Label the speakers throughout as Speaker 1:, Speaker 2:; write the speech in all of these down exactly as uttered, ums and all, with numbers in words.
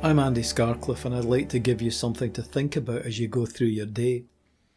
Speaker 1: I'm Andy Scarcliffe, and I'd like to give you something to think about as you go through your day.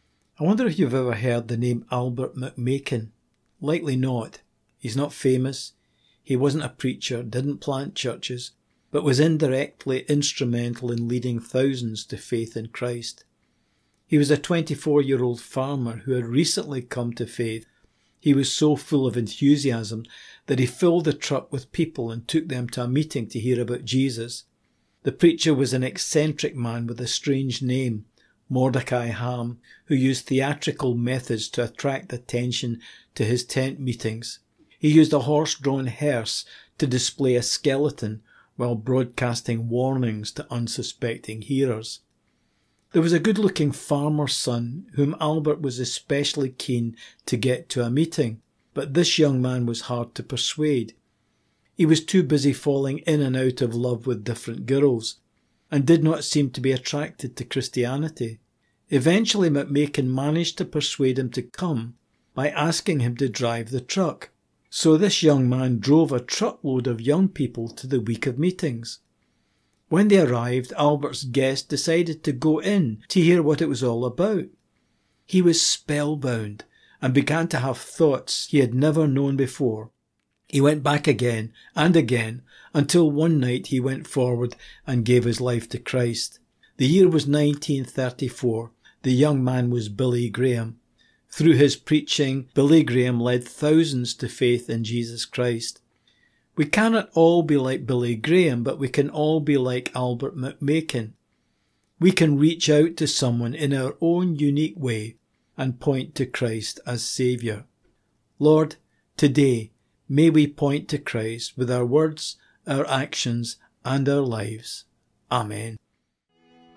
Speaker 1: I wonder if you've ever heard the name Albert McMakin. Likely not. He's not famous. He wasn't a preacher, didn't plant churches, but was indirectly instrumental in leading thousands to faith in Christ. He was a twenty-four-year-old farmer who had recently come to faith. He was so full of enthusiasm that he filled the truck with people and took them to a meeting to hear about Jesus. The preacher was an eccentric man with a strange name, Mordecai Ham, who used theatrical methods to attract attention to his tent meetings. He used a horse-drawn hearse to display a skeleton while broadcasting warnings to unsuspecting hearers. There was a good-looking farmer's son whom Albert was especially keen to get to a meeting, but this young man was hard to persuade. He was too busy falling in and out of love with different girls, and did not seem to be attracted to Christianity. Eventually McMakin managed to persuade him to come by asking him to drive the truck. So this young man drove a truckload of young people to the week of meetings. When they arrived, Albert's guest decided to go in to hear what it was all about. He was spellbound and began to have thoughts he had never known before. He went back again and again until one night he went forward and gave his life to Christ. The year was nineteen thirty-four. The young man was Billy Graham. Through his preaching, Billy Graham led thousands to faith in Jesus Christ. We cannot all be like Billy Graham, but we can all be like Albert McMakin. We can reach out to someone in our own unique way and point to Christ as Saviour. Lord, today, may we point to Christ with our words, our actions, and our lives. Amen.